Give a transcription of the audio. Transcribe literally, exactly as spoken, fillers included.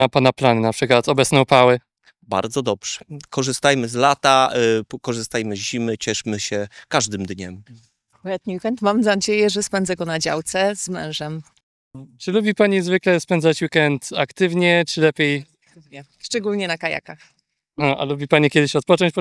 na Pana plany, na przykład obecne upały? Bardzo dobrze. Korzystajmy z lata, y, korzystajmy z zimy, cieszmy się każdym dniem. Letni weekend mam nadzieję, że spędzę go na działce z mężem. Czy lubi Pani zwykle spędzać weekend aktywnie, czy lepiej, Szczególnie na kajakach. no, a lubi Pani kiedyś odpocząć po